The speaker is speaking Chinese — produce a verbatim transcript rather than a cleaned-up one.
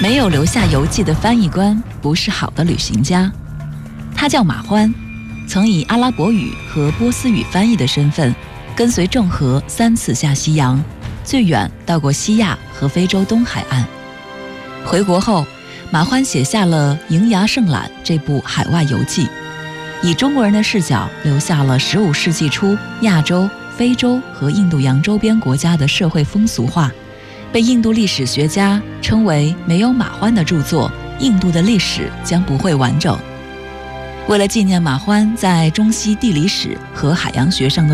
没有留下游记的翻译官不是好的旅行家。他叫马欢，曾以阿拉伯语和波斯语翻译的身份，跟随郑和三次下西洋，最远到过西亚和非洲东海岸。回国后，马欢写下了《瀛涯胜览》这部海外游记，以中国人的视角留下了十五世纪初亚洲、非洲和印度洋周边国家的社会风俗画，被印度历史学家称为没有马欢的著作，印度的历史将不会完整。为了纪念马欢在中西地理史和海洋学上的